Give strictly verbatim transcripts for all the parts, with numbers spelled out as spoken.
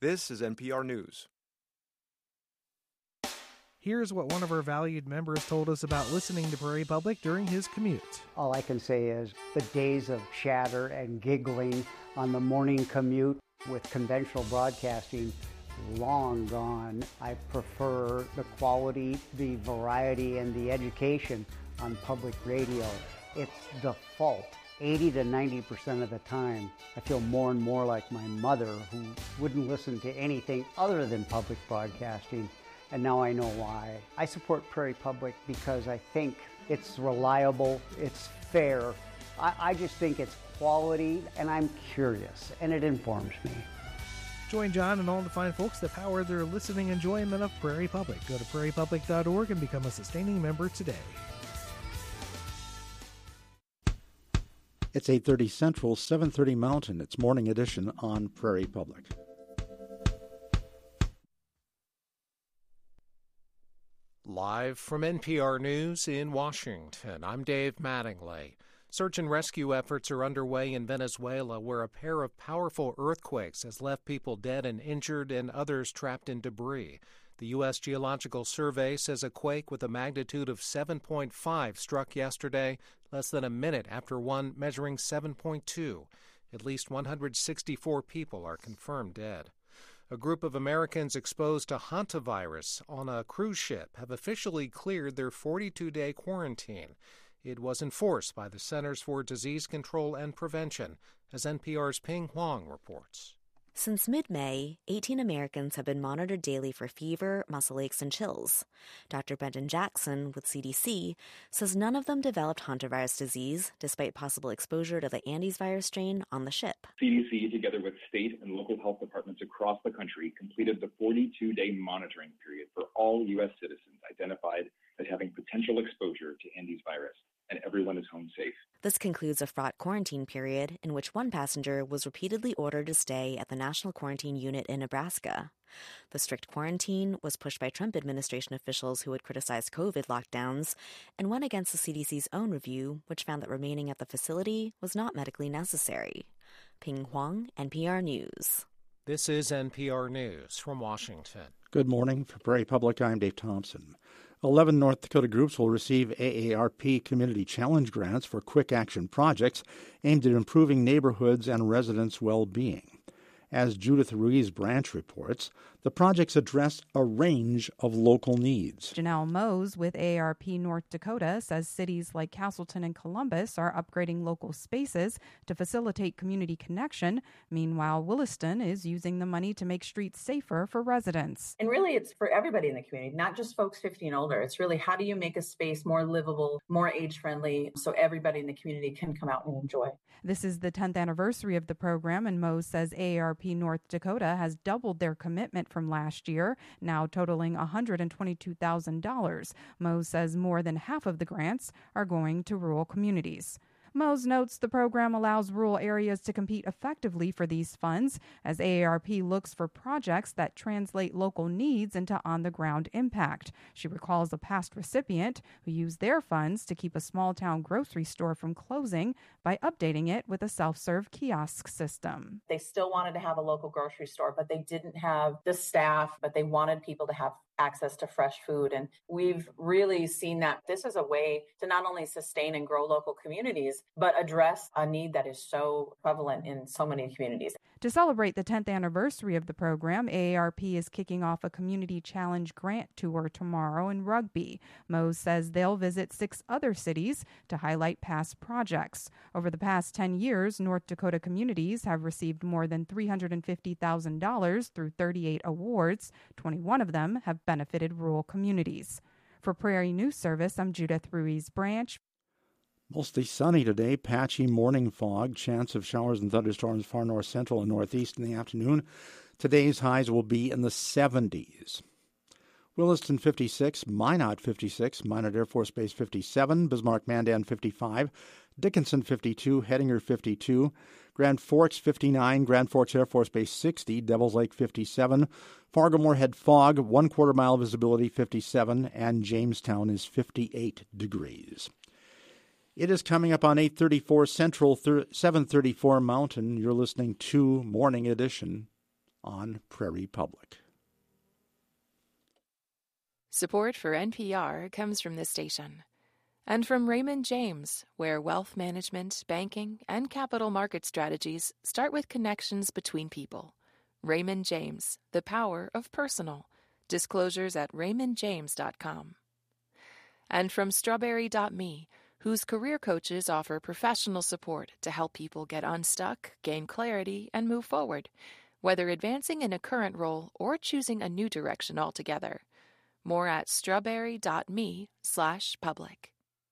This is N P R News. Here's what one of our valued members told us about listening to Prairie Public during his commute. All I can say is the days of chatter and giggling on the morning commute with conventional broadcasting, long gone. I prefer the quality, the variety, and the education on public radio. It's default. eighty to ninety percent of the time, I feel more and more like my mother, who wouldn't listen to anything other than public broadcasting, and now I know why. I support Prairie Public because I think it's reliable, it's fair. I, I just think it's quality, and I'm curious, and it informs me. Join John and all the fine folks that power their listening enjoyment of Prairie Public. Go to prairie public dot org and become a sustaining member today. It's eight thirty Central, seven thirty Mountain. It's Morning Edition on Prairie Public. Live from N P R News in Washington, I'm Dave Mattingly. Search and rescue efforts are underway in Venezuela, where a pair of powerful earthquakes has left people dead and injured and others trapped in debris. The U S Geological Survey says a quake with a magnitude of seven point five struck yesterday, less than a minute after one measuring seven point two. At least one hundred sixty-four people are confirmed dead. A group of Americans exposed to hantavirus on a cruise ship have officially cleared their forty-two day quarantine. It was enforced by the Centers for Disease Control and Prevention, as N P R's Ping Huang reports. Since mid-May, eighteen Americans have been monitored daily for fever, muscle aches, and chills. Doctor Brendan Jackson with C D C says none of them developed hantavirus disease, despite possible exposure to the Andes virus strain on the ship. C D C, together with state and local health departments across the country, completed the forty-two day monitoring period for all U S citizens identified as having potential exposure to Andes virus, and everyone is home safe. This concludes a fraught quarantine period in which one passenger was repeatedly ordered to stay at the National Quarantine Unit in Nebraska. The strict quarantine was pushed by Trump administration officials who had criticized COVID lockdowns and went against the C D C's own review, which found that remaining at the facility was not medically necessary. Ping Huang, N P R News. This is N P R News from Washington. Good morning. For Prairie Public, I'm Dave Thompson. eleven North Dakota groups will receive A A R P Community Challenge grants for quick action projects aimed at improving neighborhoods and residents' well-being. As Judith Ruiz Branch reports, the projects address a range of local needs. Janelle Mose with A A R P North Dakota says cities like Castleton and Columbus are upgrading local spaces to facilitate community connection. Meanwhile, Williston is using the money to make streets safer for residents. And really, it's for everybody in the community, not just folks fifty and older. It's really, how do you make a space more livable, more age-friendly, so everybody in the community can come out and enjoy. This is the tenth anniversary of the program, and Mose says A A R P North Dakota has doubled their commitment from last year, now totaling one hundred twenty-two thousand dollars. Mose says more than half of the grants are going to rural communities. Mose notes the program allows rural areas to compete effectively for these funds as A A R P looks for projects that translate local needs into on-the-ground impact. She recalls a past recipient who used their funds to keep a small-town grocery store from closing by updating it with a self-serve kiosk system. They still wanted to have a local grocery store, but they didn't have the staff, but they wanted people to have access to fresh food. And we've really seen that this is a way to not only sustain and grow local communities, but address a need that is so prevalent in so many communities. To celebrate the tenth anniversary of the program, A A R P is kicking off a Community Challenge grant tour tomorrow in Rugby. Mose says they'll visit six other cities to highlight past projects. Over the past ten years, North Dakota communities have received more than three hundred fifty thousand dollars through thirty-eight awards. twenty-one of them have benefited rural communities. For Prairie News Service, I'm Judith Ruiz Branch. Mostly sunny today, patchy morning fog, chance of showers and thunderstorms far north central and northeast in the afternoon. Today's highs will be in the seventies. Williston fifty-six, Minot fifty-six, Minot Air Force Base fifty-seven, Bismarck-Mandan fifty-five, Dickinson fifty-two, Hettinger fifty-two, Grand Forks fifty-nine, Grand Forks Air Force Base sixty, Devils Lake fifty-seven, Fargo-Moorhead fog, one quarter mile visibility fifty-seven, and Jamestown is fifty-eight degrees. It is coming up on eight thirty-four Central, seven thirty-four Mountain. You're listening to Morning Edition on Prairie Public. Support for N P R comes from this station and from Raymond James, where wealth management, banking, and capital market strategies start with connections between people. Raymond James, the power of personal. Disclosures at raymond james dot com. And from strawberry dot me, whose career coaches offer professional support to help people get unstuck, gain clarity, and move forward, whether advancing in a current role or choosing a new direction altogether. More at strawberry dot me slash public.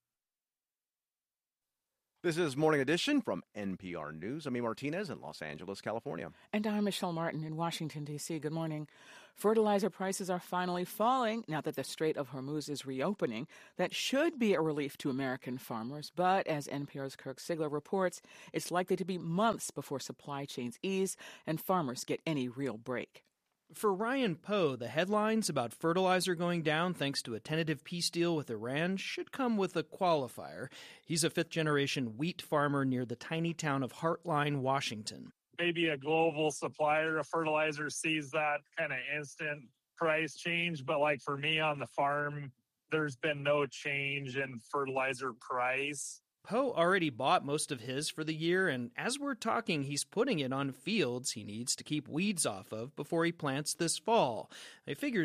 This is Morning Edition from N P R News. I'm E. Martinez in Los Angeles, California. And I'm Michelle Martin in Washington, D C. Good morning. Fertilizer prices are finally falling now that the Strait of Hormuz is reopening. That should be a relief to American farmers. But as N P R's Kirk Sigler reports, it's likely to be months before supply chains ease and farmers get any real break. For Ryan Poe, the headlines about fertilizer going down thanks to a tentative peace deal with Iran should come with a qualifier. He's a fifth-generation wheat farmer near the tiny town of Heartline, Washington. Maybe a global supplier of fertilizer sees that kind of instant price change, but like for me on the farm, there's been no change in fertilizer price. Poe already bought most of his for the year, and as we're talking, he's putting it on fields he needs to keep weeds off of before he plants this fall. I figure